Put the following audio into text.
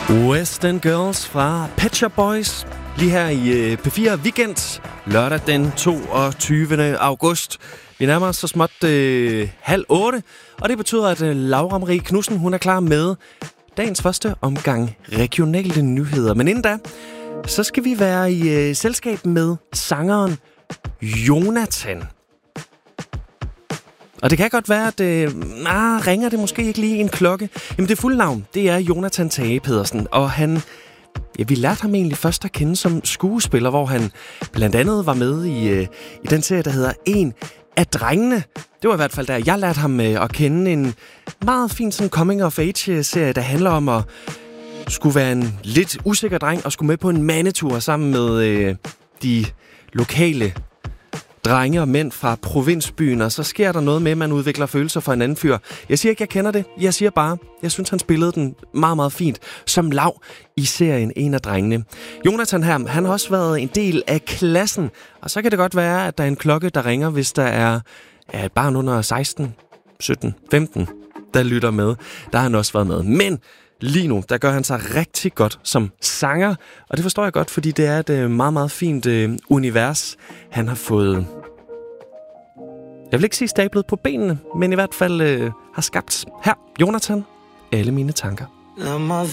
Western Girls fra Pet Shop Boys. Lige her i P4 Weekend, lørdag den 22. august. Vi nærmer os så småt 7:30, og det betyder, at Laura Marie Knudsen, hun er klar med dagens første omgang regionale nyheder. Men inden da, så skal vi være i selskab med sangeren Jonathan. Og det kan godt være, at ringer det måske ikke lige en klokke. Jamen det fulde navn, det er Jonathan Tage Pedersen, og vi lærte ham egentlig først at kende som skuespiller, hvor han blandt andet var med i den serie, der hedder En af drengene. Det var i hvert fald der, jeg lærte ham at kende, en meget fin sådan coming-of-age-serie, der handler om at skulle være en lidt usikker dreng og skulle med på en mandetur sammen med de lokale drenge og mænd fra provinsbyen, og så sker der noget med, at man udvikler følelser for en anden fyr. Jeg siger ikke, jeg kender det. Jeg siger bare, jeg synes, han spillede den meget, meget fint som Lav i serien En af drengene. Jonathan her, han har også været en del af klassen, og så kan det godt være, at der er en klokke, der ringer, hvis der er et barn under 16, 17, 15, der lytter med. Der har han også været med. Men lige nu, der gør han sig rigtig godt som sanger, og det forstår jeg godt, fordi det er et meget, meget fint univers, han har fået. Jeg vil ikke sige stablet på benene, men i hvert fald har skabt. Her, Jonathan, Alle mine tanker. Lad mig